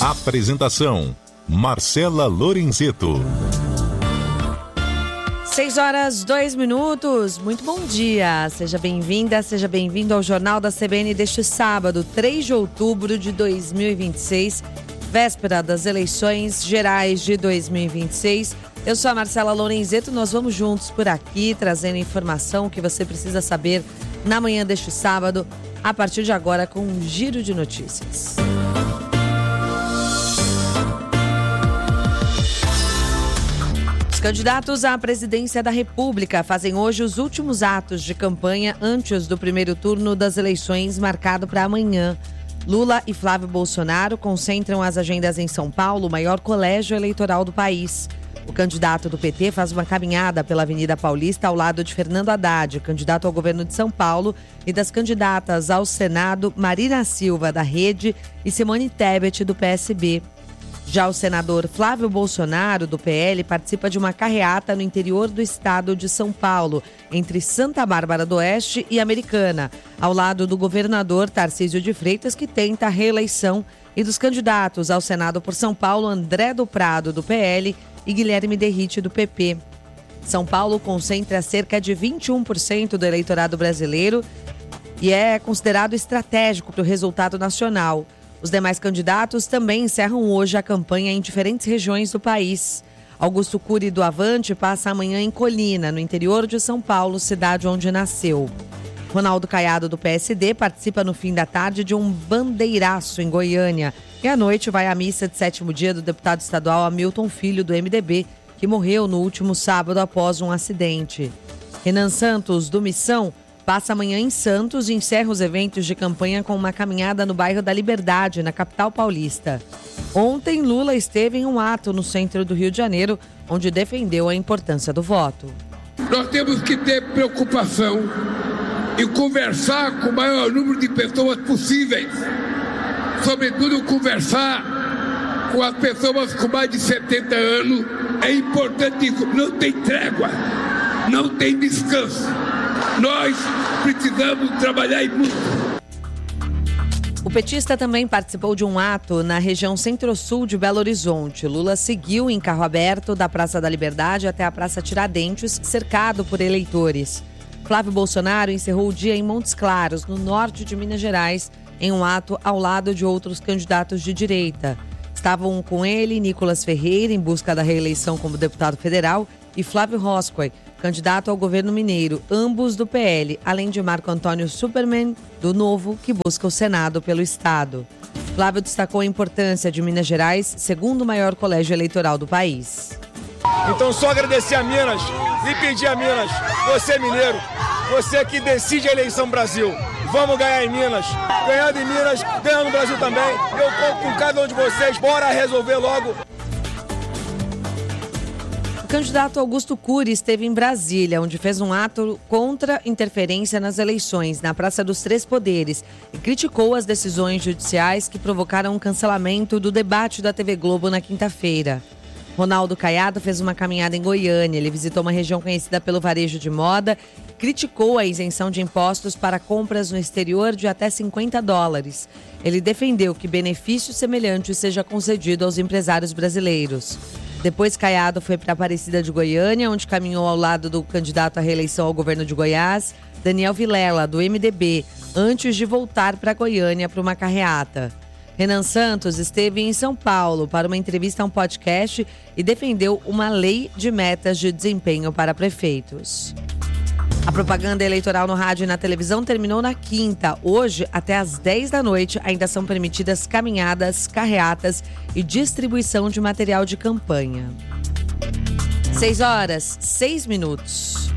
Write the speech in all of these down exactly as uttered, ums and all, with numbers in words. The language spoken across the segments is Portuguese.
Apresentação: Marcela Lorenzeto. seis horas, dois minutos. Muito bom dia. Seja bem-vinda, seja bem-vindo ao Jornal da C B N deste sábado, três de outubro de dois mil e vinte e seis, véspera das eleições gerais de dois mil e vinte e seis. Eu sou a Marcela Lorenzeto, nós vamos juntos por aqui, trazendo informação que você precisa saber na manhã deste sábado, a partir de agora com um giro de notícias. Os candidatos à presidência da República fazem hoje os últimos atos de campanha antes do primeiro turno das eleições marcado para amanhã. Lula e Flávio Bolsonaro concentram as agendas em São Paulo, o maior colégio eleitoral do país. O candidato do P T faz uma caminhada pela Avenida Paulista ao lado de Fernando Haddad, candidato ao governo de São Paulo, e das candidatas ao Senado, Marina Silva, da Rede, e Simone Tebet, do P S B. Já o senador Flávio Bolsonaro, do P L, participa de uma carreata no interior do estado de São Paulo, entre Santa Bárbara do Oeste e Americana, ao lado do governador Tarcísio de Freitas, que tenta a reeleição, e dos candidatos ao Senado por São Paulo, André do Prado, do P L, e Guilherme Derrite, do P P. São Paulo concentra cerca de vinte e um por cento do eleitorado brasileiro e é considerado estratégico para o resultado nacional. Os demais candidatos também encerram hoje a campanha em diferentes regiões do país. Augusto Cury, do Avante, passa amanhã em Colina, no interior de São Paulo, cidade onde nasceu. Ronaldo Caiado, do P S D, participa no fim da tarde de um bandeiraço em Goiânia. E à noite vai à missa de sétimo dia do deputado estadual Hamilton Filho, do M D B, que morreu no último sábado após um acidente. Renan Santos, do Missão, passa amanhã em Santos e encerra os eventos de campanha com uma caminhada no bairro da Liberdade, na capital paulista. Ontem, Lula esteve em um ato no centro do Rio de Janeiro, onde defendeu a importância do voto. Nós temos que ter preocupação e conversar com o maior número de pessoas possíveis. Sobretudo, conversar com as pessoas com mais de setenta anos. É importante isso. Não tem trégua, não tem descanso. Nós precisamos trabalhar e muito. O petista também participou de um ato na região centro-sul de Belo Horizonte. Lula seguiu em carro aberto da Praça da Liberdade até a Praça Tiradentes, cercado por eleitores. Flávio Bolsonaro encerrou o dia em Montes Claros, no norte de Minas Gerais, em um ato ao lado de outros candidatos de direita. Estavam com ele Nicolas Ferreira, em busca da reeleição como deputado federal, e Flávio Roscoe, candidato ao governo mineiro, ambos do P L, além de Marco Antônio Superman, do Novo, que busca o Senado pelo estado. Flávio destacou a importância de Minas Gerais, segundo maior colégio eleitoral do país. Então só agradecer a Minas e pedir a Minas, você mineiro, você que decide a eleição Brasil, vamos ganhar em Minas, ganhando em Minas, ganhando no Brasil também. Eu conto com cada um de vocês, bora resolver logo. O candidato Augusto Cury esteve em Brasília, onde fez um ato contra interferência nas eleições, na Praça dos Três Poderes, e criticou as decisões judiciais que provocaram o cancelamento do debate da T V Globo na quinta-feira. Ronaldo Caiado fez uma caminhada em Goiânia. Ele visitou uma região conhecida pelo varejo de moda, criticou a isenção de impostos para compras no exterior de até cinquenta dólares. Ele defendeu que benefício semelhante seja concedido aos empresários brasileiros. Depois, Caiado foi para Aparecida de Goiânia, onde caminhou ao lado do candidato à reeleição ao governo de Goiás, Daniel Vilela, do M D B, antes de voltar para Goiânia para uma carreata. Renan Santos esteve em São Paulo para uma entrevista a um podcast e defendeu uma lei de metas de desempenho para prefeitos. A propaganda eleitoral no rádio e na televisão terminou na quinta. Hoje, até às dez da noite, ainda são permitidas caminhadas, carreatas e distribuição de material de campanha. seis horas, seis minutos.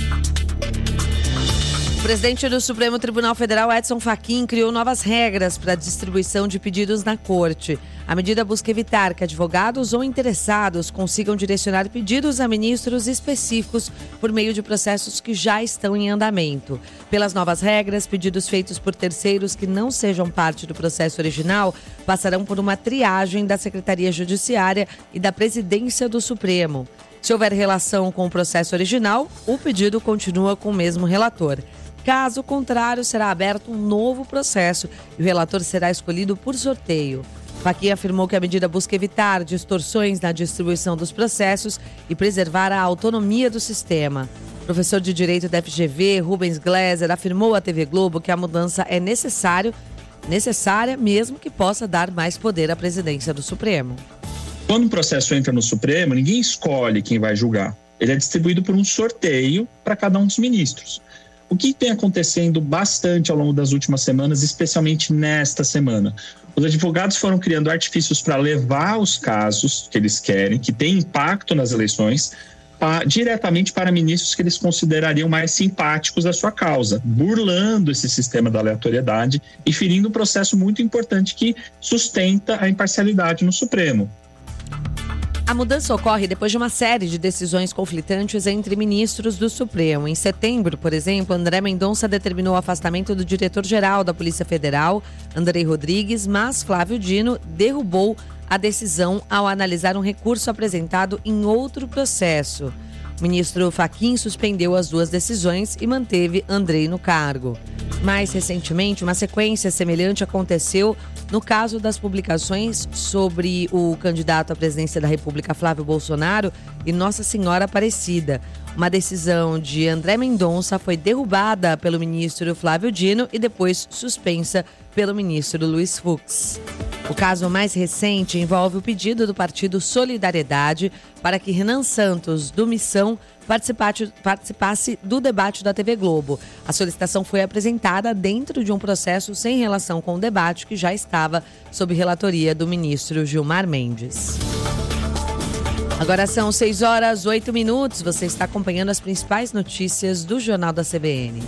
O presidente do Supremo Tribunal Federal, Edson Fachin, criou novas regras para a distribuição de pedidos na corte. A medida busca evitar que advogados ou interessados consigam direcionar pedidos a ministros específicos por meio de processos que já estão em andamento. Pelas novas regras, pedidos feitos por terceiros que não sejam parte do processo original passarão por uma triagem da Secretaria Judiciária e da Presidência do Supremo. Se houver relação com o processo original, o pedido continua com o mesmo relator. Caso contrário, será aberto um novo processo e o relator será escolhido por sorteio. Fachin afirmou que a medida busca evitar distorções na distribuição dos processos e preservar a autonomia do sistema. O professor de Direito da F G V, Rubens Gleiser, afirmou à T V Globo que a mudança é necessário, necessária mesmo que possa dar mais poder à presidência do Supremo. Quando um processo entra no Supremo, ninguém escolhe quem vai julgar. Ele é distribuído por um sorteio para cada um dos ministros. O que tem acontecendo bastante ao longo das últimas semanas, especialmente nesta semana? Os advogados foram criando artifícios para levar os casos que eles querem, que têm impacto nas eleições, pra, diretamente para ministros que eles considerariam mais simpáticos à sua causa, burlando esse sistema da aleatoriedade e ferindo um processo muito importante que sustenta a imparcialidade no Supremo. A mudança ocorre depois de uma série de decisões conflitantes entre ministros do Supremo. Em setembro, por exemplo, André Mendonça determinou o afastamento do diretor-geral da Polícia Federal, Andrei Rodrigues, mas Flávio Dino derrubou a decisão ao analisar um recurso apresentado em outro processo. O ministro Fachin suspendeu as duas decisões e manteve Andrei no cargo. Mais recentemente, uma sequência semelhante aconteceu no caso das publicações sobre o candidato à presidência da República, Flávio Bolsonaro, e Nossa Senhora Aparecida. Uma decisão de André Mendonça foi derrubada pelo ministro Flávio Dino e depois suspensa pelo ministro Luiz Fux. O caso mais recente envolve o pedido do partido Solidariedade para que Renan Santos, do Missão, participasse do debate da T V Globo. A solicitação foi apresentada dentro de um processo sem relação com o debate que já estava sob relatoria do ministro Gilmar Mendes. Agora são seis horas, oito minutos. Você está acompanhando as principais notícias do Jornal da C B N.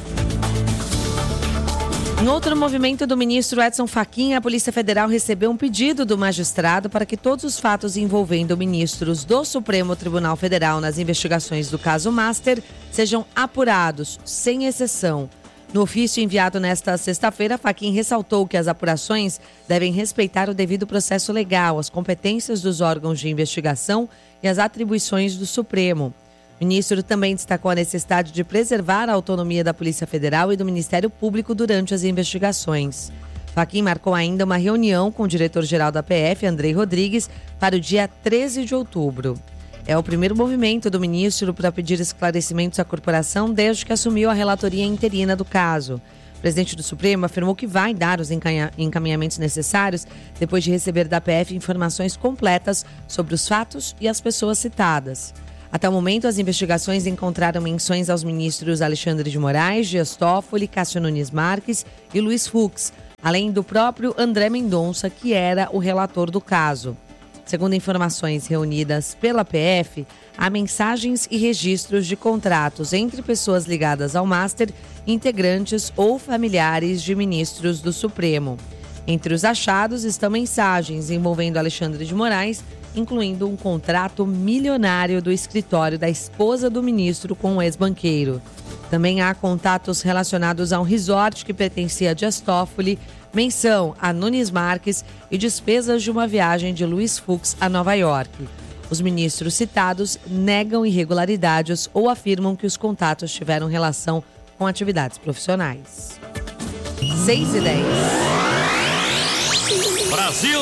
Em outro movimento do ministro Edson Fachin, a Polícia Federal recebeu um pedido do magistrado para que todos os fatos envolvendo ministros do Supremo Tribunal Federal nas investigações do caso Master sejam apurados, sem exceção. No ofício enviado nesta sexta-feira, Fachin ressaltou que as apurações devem respeitar o devido processo legal, as competências dos órgãos de investigação e as atribuições do Supremo. O ministro também destacou a necessidade de preservar a autonomia da Polícia Federal e do Ministério Público durante as investigações. Fachin marcou ainda uma reunião com o diretor-geral da P F, Andrei Rodrigues, para o dia treze de outubro. É o primeiro movimento do ministro para pedir esclarecimentos à corporação desde que assumiu a relatoria interina do caso. O presidente do Supremo afirmou que vai dar os encaminhamentos necessários depois de receber da P F informações completas sobre os fatos e as pessoas citadas. Até o momento, as investigações encontraram menções aos ministros Alexandre de Moraes, Dias Toffoli, Cássio Nunes Marques e Luiz Fux, além do próprio André Mendonça, que era o relator do caso. Segundo informações reunidas pela P F, há mensagens e registros de contratos entre pessoas ligadas ao Master, integrantes ou familiares de ministros do Supremo. Entre os achados estão mensagens envolvendo Alexandre de Moraes, incluindo um contrato milionário do escritório da esposa do ministro com o ex-banqueiro. Também há contatos relacionados a um resort que pertencia a Dias Toffoli, menção a Nunes Marques e despesas de uma viagem de Luiz Fux a Nova York. Os ministros citados negam irregularidades ou afirmam que os contatos tiveram relação com atividades profissionais. seis e dez. Brasil!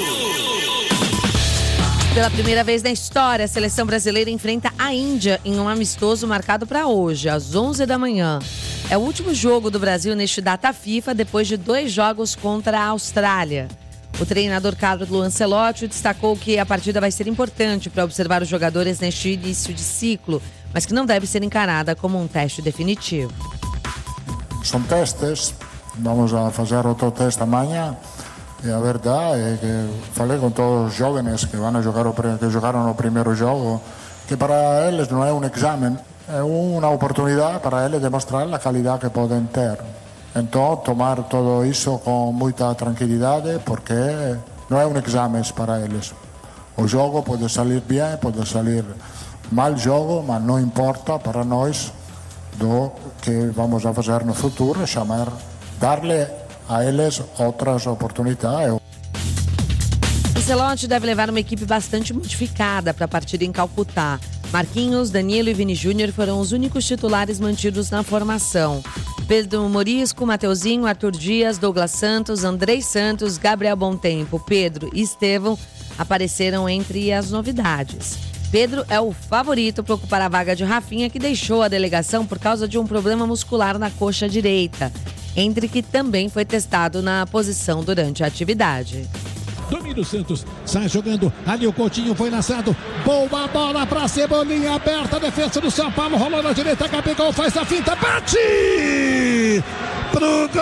Pela primeira vez na história, a seleção brasileira enfrenta a Índia em um amistoso marcado para hoje, às onze da manhã. É o último jogo do Brasil neste data FIFA, depois de dois jogos contra a Austrália. O treinador Carlo Ancelotti destacou que a partida vai ser importante para observar os jogadores neste início de ciclo, mas que não deve ser encarada como um teste definitivo. São testes, vamos a fazer outro teste amanhã. E a verdade é que falei com todos os jovens que vão jogar o, que jogaram no primeiro jogo, que para eles não é um exame, é uma oportunidade para eles demonstrar a qualidade que podem ter. Então, tomar tudo isso com muita tranquilidade, porque não é um exame para eles. O jogo pode sair bem, pode sair mal jogo, mas não importa para nós do que vamos a fazer no futuro, chamar, dar-lhe a eles outras oportunidades. Ancelotti deve levar uma equipe bastante modificada para a partida em Calcutá. Marquinhos, Danilo e Vini Júnior foram os únicos titulares mantidos na formação. Pedro Morisco, Mateuzinho, Arthur Dias, Douglas Santos, Andrei Santos, Gabriel Bontempo, Pedro e Estevão apareceram entre as novidades. Pedro é o favorito para ocupar a vaga de Rafinha, que deixou a delegação por causa de um problema muscular na coxa direita, entre que também foi testado na posição durante a atividade. Domínio Santos, sai jogando, ali o Coutinho foi lançado, boa bola pra Cebolinha, aberta a defesa do São Paulo, rolou na direita, Gabigol faz a finta, bate! Pro gol!